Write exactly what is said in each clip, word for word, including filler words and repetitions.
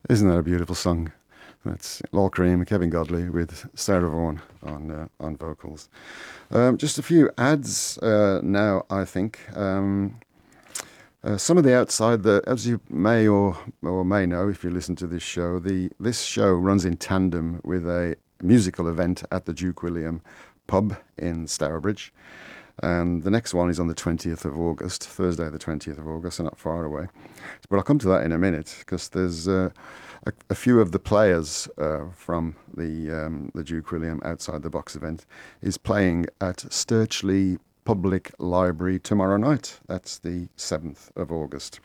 Isn't that a beautiful song? That's Lol Cream, Kevin Godley with Sarah Vaughan on uh, on vocals. Um, just a few ads uh, now, I think. Um, uh, some of the outside, the as you may or or may know if you listen to this show, the this show runs in tandem with a musical event at the Duke William pub in Stourbridge. And the next one is on the twentieth of August, Thursday the twentieth of August, so not far away. But I'll come to that in a minute, because there's uh, a, a few of the players uh, from the um, the Duke William Outside the Box event is playing at Sturchley Public Library tomorrow night. That's the seventh of August.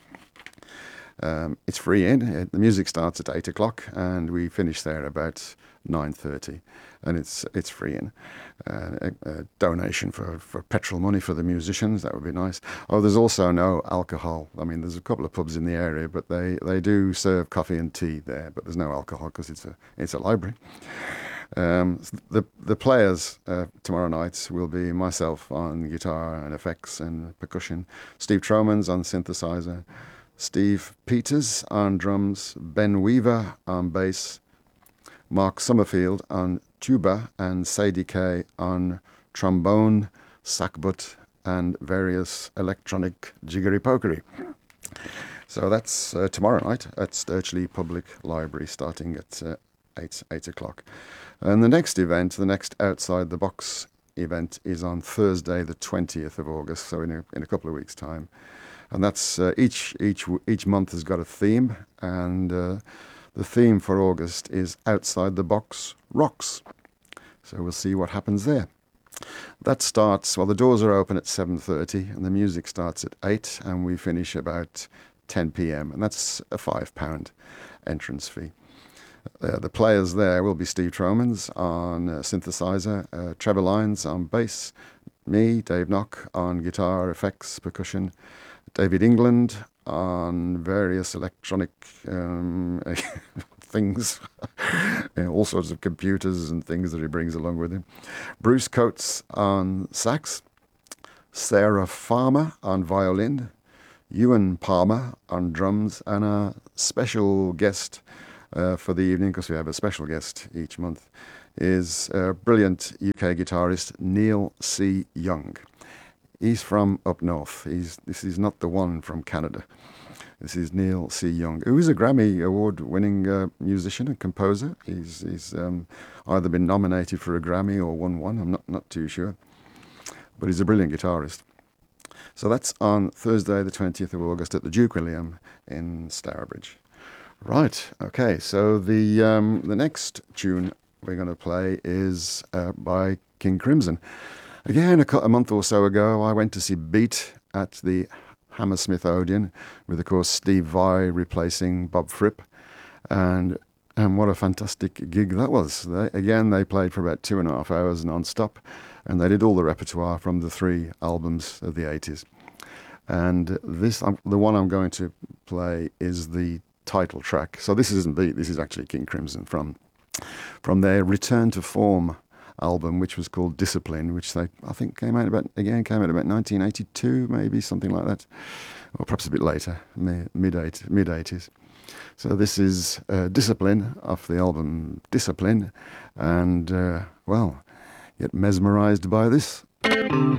Um, it's free in. Uh, The music starts at eight o'clock, and we finish there about nine thirty, and it's it's free in. Uh, a, a donation for, for petrol money for the musicians, that would be nice. Oh, there's also no alcohol. I mean, there's a couple of pubs in the area, but they, they do serve coffee and tea there, but there's no alcohol because it's a it's a library. Um, the the players uh, tomorrow night will be myself on guitar and effects and percussion, Steve Tromans on synthesizer, Steve Peters on drums, Ben Weaver on bass, Mark Summerfield on tuba, and Sadie Kay on trombone, sackbut, and various electronic jiggery-pokery. So that's uh, tomorrow night at Sturchley Public Library, starting at uh, eight, eight o'clock. And the next event, the next Outside the Box event, is on Thursday the twentieth of August, so in a, in a couple of weeks' time. And that's uh, each, each, each month has got a theme, and uh, the theme for August is Outside the Box Rocks. So we'll see what happens there. That starts, well, the doors are open at seven thirty, and the music starts at eight, and we finish about ten p.m, and that's a five pound entrance fee. Uh, the players there will be Steve Tromans on uh, synthesizer, uh, Trevor Lyons on bass, me, Dave Knock, on guitar, effects, percussion, David England on various electronic um, things, all sorts of computers and things that he brings along with him. Bruce Coates on sax, Sarah Farmer on violin, Ewan Palmer on drums, and a special guest uh, for the evening, because we have a special guest each month, is a brilliant U K guitarist Neil C. Young. He's from up north. He's This is not the one from Canada. This is Neil C. Young, who is a Grammy Award-winning uh, musician and composer. He's, he's um, either been nominated for a Grammy or won one. I'm not, not too sure. But he's a brilliant guitarist. So that's on Thursday, the twentieth of August at the Duke William in Stourbridge. Right, okay, so the, um, the next tune we're going to play is uh, by King Crimson. Again, a, cou- a month or so ago, I went to see Beat at the Hammersmith Odeon, with, of course, Steve Vai replacing Bob Fripp. And and what a fantastic gig that was. They, again, they played for about two and a half hours non-stop, and they did all the repertoire from the three albums of the eighties. And this, um, the one I'm going to play is the title track. So this isn't Beat, this is actually King Crimson from, from their Return to Form album, which was called Discipline, which they, I think, came out about, again, came out about nineteen eighty-two, maybe, something like that, or perhaps a bit later, mid mid eighties. So this is uh, Discipline off the album Discipline, and uh, well, get mesmerized by this.